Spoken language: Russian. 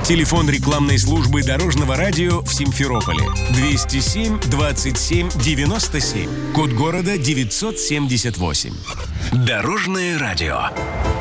Телефон рекламной службы Дорожного радио в Симферополе 207 27 97. Код города 978. Дорожное радио.